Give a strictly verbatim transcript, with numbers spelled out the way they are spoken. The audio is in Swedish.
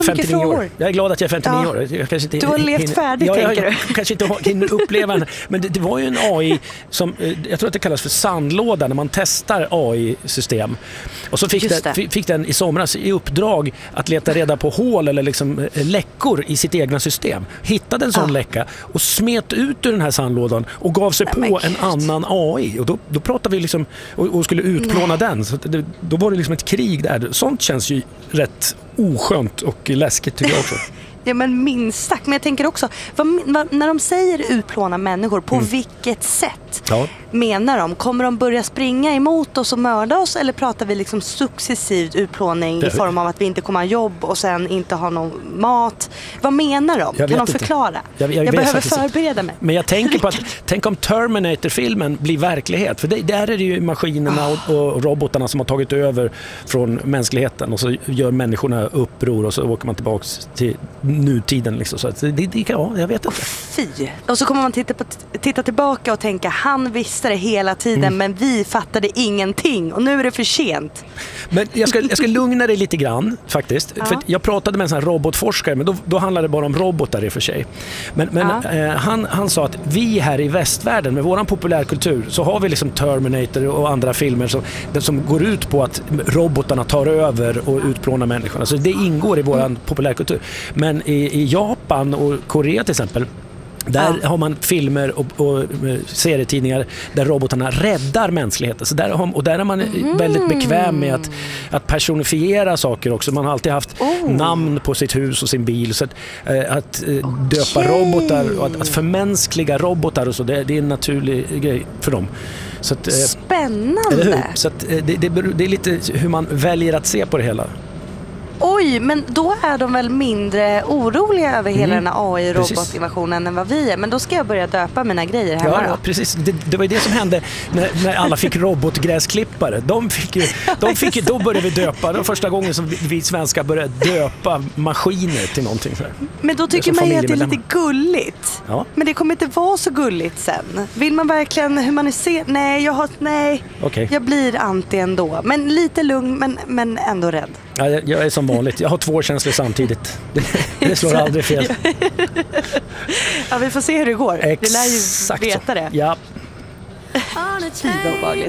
femtionio år. Jag är glad att jag är femtionio ja. år. Jag kanske inte, du har levt hinner, färdigt, ja, tänker jag, du. Jag kanske inte hinner uppleva den. Men det, det var ju en A I som, jag tror att det kallas för sandlåda när man testar A I-system. Och så fick, det, fick den i somras i uppdrag att leta reda på hål eller liksom läckor i sitt egna system. Hittade en sån ja. läcka och smet ut ur den här sandlådan och gav sig Nej, på en annan A I. Och då, då pratade vi liksom och, och skulle utplåna Nej. den. Så det, då var det liksom ett krig där. Sånt känns ju rätt oskönt och läskigt tycker jag också. Ja, men minst sagt. Men jag tänker också, vad, vad, när de säger utplåna människor, på mm. vilket sätt ja. menar de? Kommer de börja springa emot oss och mörda oss? Eller pratar vi liksom successivt utplåning det, i form av att vi inte kommer ha jobb och sen inte ha någon mat? Vad menar de? Kan de inte. förklara? Jag, jag, jag behöver förbereda mig. Men jag tänker på att, tänk om Terminator-filmen blir verklighet. För det, där är det ju maskinerna och, och robotarna som har tagit över från mänskligheten och så gör människorna uppror och så åker man tillbaka till nutiden liksom. Så det, det, ja, jag vet inte. Fy. Och så kommer man titta, på, titta tillbaka och tänka, han visste det hela tiden mm. men vi fattade ingenting och nu är det för sent. Men jag ska, jag ska lugna dig lite grann faktiskt. Ja. För jag pratade med en sån här robotforskare, men då, då handlade det bara om robotar i och för sig. Men, men ja. eh, han, han sa att vi här i västvärlden med våran populärkultur så har vi liksom Terminator och andra filmer som, som går ut på att robotarna tar över och utplånar människorna. Så det ingår i våran mm. populärkultur. Men i, i Japan och Korea till exempel, där ja. har man filmer och, och serietidningar där robotarna räddar mänskligheten. Så där har, och där är man mm. väldigt bekväm med att, att personifiera saker också. Man har alltid haft oh. namn på sitt hus och sin bil. Så att, äh, att äh, döpa okay. robotar och att, att förmänskliga robotar och så, det, det är en naturlig grej för dem. Så att, äh, Spännande! Så att, äh, det, det, det är lite hur man väljer att se på det hela. Oj, men då är de väl mindre oroliga över hela mm. den här A I-robotinvasionen än vad vi är. Men då ska jag börja döpa mina grejer hemma ja, då. Ja, precis. Det, det var ju det som hände när, när alla fick robotgräsklippare. De fick ju, de fick ju, då började vi döpa. Det var första gången som vi, vi svenskar började döpa maskiner till någonting. Så här. Men då tycker man ju att det är lite gulligt. Ja. Men det kommer inte vara så gulligt sen. Vill man verkligen humanisera? Nej, jag har, nej. Okay. Jag blir anti ändå. Men lite lugn, men, men ändå rädd. Ja, jag, jag är som vanligt. Jag har två känslor samtidigt. Det, det slår aldrig fel. Ja, vi får se hur det går. Exakt. Vi lär ju veta det. Ja. Fy, vad obehagligt.